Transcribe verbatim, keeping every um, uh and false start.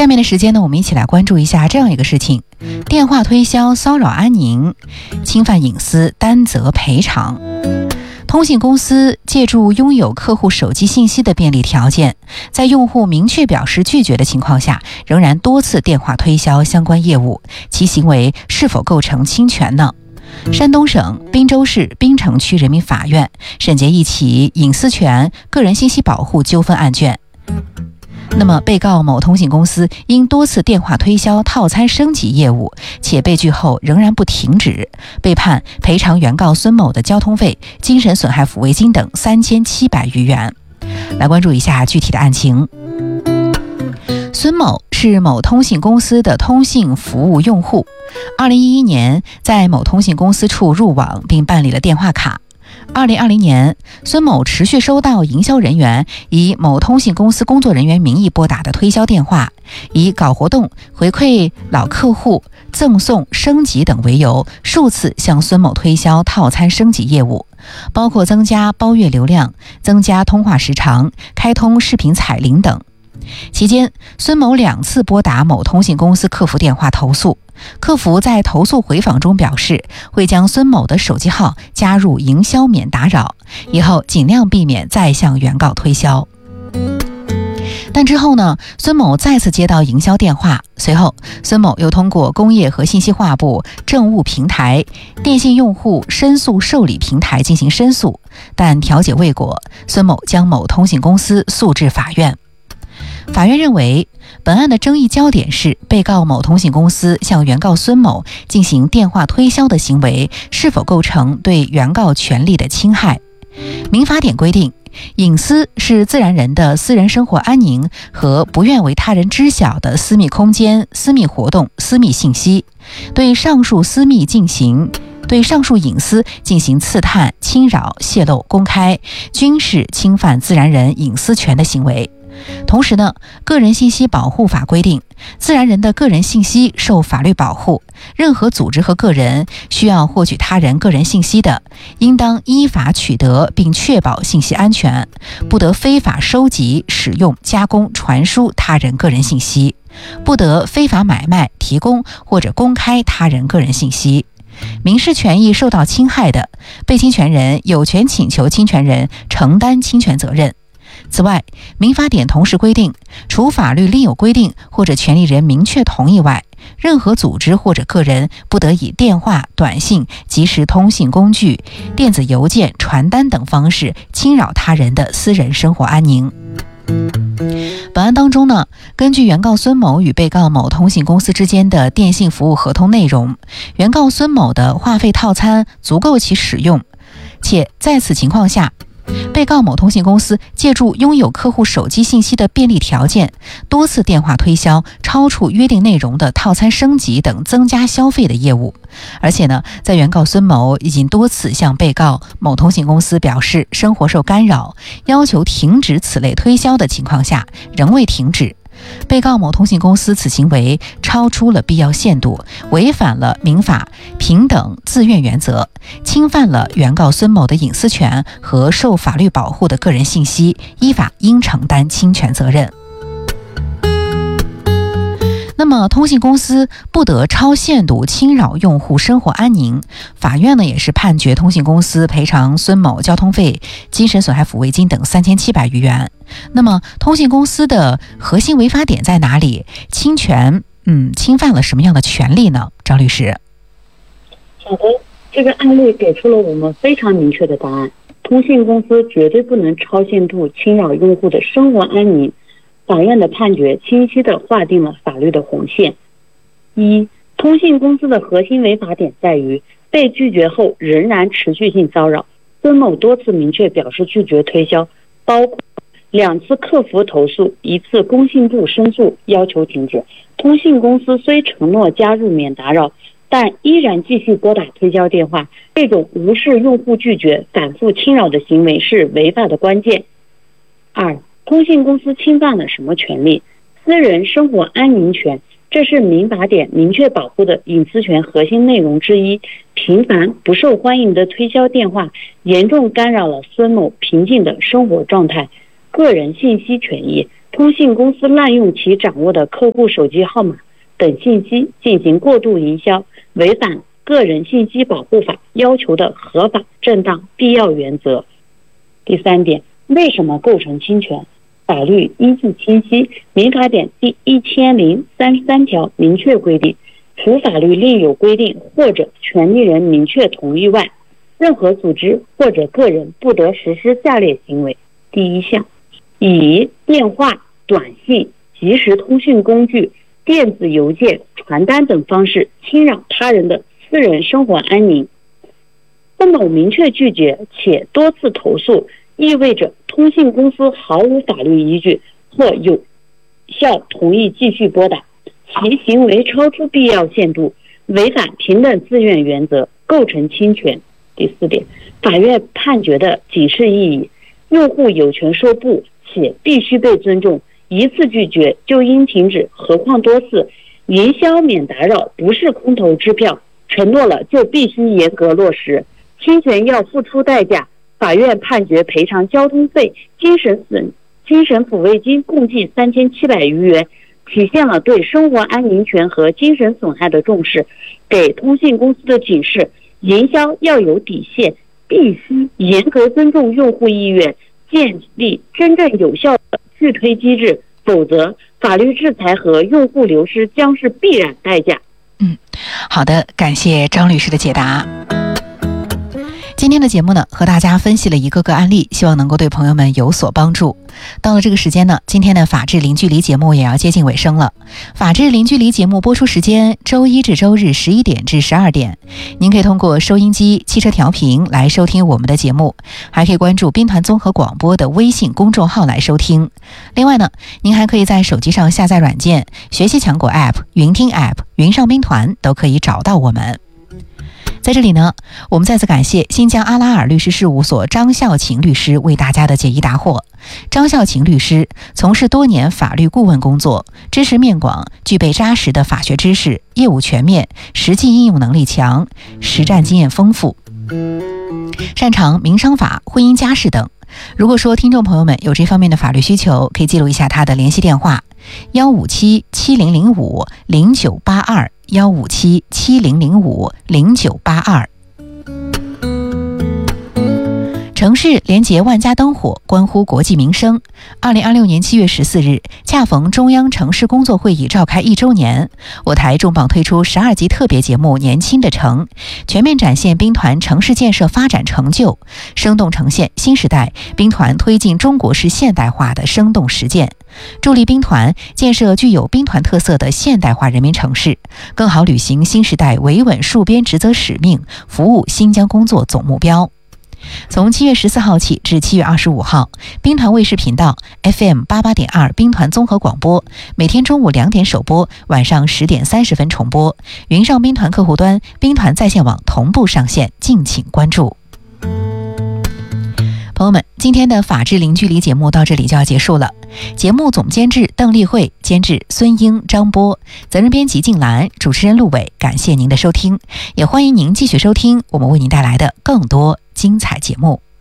下面的时间呢，我们一起来关注一下这样一个事情：电话推销骚扰安宁，侵犯隐私担责赔偿。通信公司借助拥有客户手机信息的便利条件，在用户明确表示拒绝的情况下，仍然多次电话推销相关业务，其行为是否构成侵权呢？山东省滨州市滨城区人民法院审结一起隐私权、个人信息保护纠纷案卷。那么，被告某通信公司因多次电话推销套餐升级业务，且被拒后仍然不停止，被判赔偿原告孙某的交通费、精神损害抚慰金等三千七百余元。来关注一下具体的案情。孙某是某通信公司的通信服务用户，二零一一年在某通信公司处入网并办理了电话卡。二零二零年，孙某持续收到营销人员以某通信公司工作人员名义拨打的推销电话，以搞活动、回馈老客户、赠送、升级等为由，数次向孙某推销套餐升级业务，包括增加包月流量、增加通话时长、开通视频彩铃等。期间，孙某两次拨打某通信公司客服电话投诉，客服在投诉回访中表示，会将孙某的手机号加入营销免打扰，以后尽量避免再向原告推销。但之后呢，孙某再次接到营销电话，随后孙某又通过工业和信息化部政务平台、电信用户申诉受理平台进行申诉，但调解未果，孙某将某通信公司诉至法院。法院认为，本案的争议焦点是被告某通信公司向原告孙某进行电话推销的行为是否构成对原告权利的侵害。民法典规定，隐私是自然人的私人生活安宁和不愿为他人知晓的私密空间、私密活动、私密信息。对上述私密进行对上述隐私进行刺探、侵扰、泄露、公开，均是侵犯自然人隐私权的行为。同时呢，个人信息保护法规定，自然人的个人信息受法律保护，任何组织和个人需要获取他人个人信息的，应当依法取得并确保信息安全，不得非法收集、使用、加工、传输他人个人信息，不得非法买卖、提供或者公开他人个人信息。民事权益受到侵害的，被侵权人有权请求侵权人承担侵权责任。此外，民法典同时规定，除法律另有规定或者权利人明确同意外，任何组织或者个人不得以电话、短信、即时通信工具、电子邮件、传单等方式侵扰他人的私人生活安宁。本案当中呢，根据原告孙某与被告某通信公司之间的电信服务合同内容，原告孙某的话费套餐足够其使用，且在此情况下，被告某通信公司借助拥有客户手机信息的便利条件，多次电话推销超出约定内容的套餐升级等增加消费的业务。而且呢，在原告孙某已经多次向被告某通信公司表示生活受干扰，要求停止此类推销的情况下，仍未停止。被告某通信公司此行为超出了必要限度，违反了民法平等自愿原则，侵犯了原告孙某的隐私权和受法律保护的个人信息，依法应承担侵权责任。那么，通信公司不得超限度侵扰用户生活安宁，法院呢也是判决通信公司赔偿孙某交通费、精神损害抚慰金等三千七百余元。那么，通信公司的核心违法点在哪里？侵权，嗯，侵犯了什么样的权利呢？张律师。 好的，这个案例给出了我们非常明确的答案：通信公司绝对不能超限度侵扰用户的生活安宁。法院的判决清晰地划定了法律的红线。一、通信公司的核心违法点在于被拒绝后仍然持续性骚扰。孙某多次明确表示拒绝推销，包括两次客服投诉，一次工信部申诉要求停止。通信公司虽承诺加入免打扰，但依然继续拨打推销电话，这种无视用户拒绝、反复侵扰的行为是违法的关键。二、通信公司侵犯了什么权利？私人生活安宁权，这是民法典明确保护的隐私权核心内容之一。频繁不受欢迎的推销电话严重干扰了孙某平静的生活状态。个人信息权益， 通信公司滥用其掌握的客户手机号码等信息进行过度营销，违反个人信息保护法要求的合法、正当、必要原则。第三点，为什么构成侵权？法律依据清晰，民法典第一千零三十三条明确规定，除法律另有规定或者权利人明确同意外，任何组织或者个人不得实施下列行为。第一项，以电话、短信、即时通讯工具、电子邮件、传单等方式侵扰他人的私人生活安宁。不某明确拒绝且多次投诉，意味着通信公司毫无法律依据或有效同意继续拨打，其行为超出必要限度，违反平等自愿原则，构成侵权。第四点，法院判决的警示意义，用户有权说不且必须被尊重，一次拒绝就应停止，何况多次。营销免打扰不是空头支票，承诺了就必须严格落实，侵权要付出代价。法院判决赔偿交通费、精神损、精神抚慰金共计三千七百余元，体现了对生活安宁权和精神损害的重视，给通信公司的警示：营销要有底线，必须严格尊重用户意愿，建立真正有效的拒推机制，否则法律制裁和用户流失将是必然代价。 嗯，好的，感谢张律师的解答。今天的节目呢，和大家分析了一个个案例，希望能够对朋友们有所帮助。到了这个时间呢，今天的法治零距离节目也要接近尾声了。法治零距离节目播出时间周一至周日十一点至十二点，您可以通过收音机、汽车调频来收听我们的节目，还可以关注兵团综合广播的微信公众号来收听。另外呢，您还可以在手机上下载软件学习强国 App、云听 App、云上兵团都可以找到我们。在这里呢，我们再次感谢新疆阿拉尔律师事务所张孝勤律师为大家的解疑答惑。张孝勤律师从事多年法律顾问工作，知识面广，具备扎实的法学知识，业务全面，实际应用能力强，实战经验丰富，擅长民商法、婚姻家事等。如果说听众朋友们有这方面的法律需求，可以记录一下他的联系电话：幺五七七零零五零九八二，幺五七七零零五零九八二。城市连结万家灯火，关乎国计民生。二零二六年七月十四日，恰逢中央城市工作会议召开一周年，我台重磅推出十二集特别节目《年轻的城》，全面展现兵团城市建设发展成就，生动呈现新时代兵团推进中国式现代化的生动实践，助力兵团建设具有兵团特色的现代化人民城市，更好履行新时代维稳戍边职责使命，服务新疆工作总目标。从七月十四号起至七月二十五号，兵团卫视频道 F M 八八点二兵团综合广播每天中午两点首播，晚上十点三十分重播。云上兵团客户端兵团在线网同步上线，敬请关注。朋友们，今天的法治零距离节目到这里就要结束了。节目总监制邓丽慧，监制孙英、张波，责任编辑静兰，主持人陆伟。感谢您的收听，也欢迎您继续收听我们为您带来的更多精彩节目。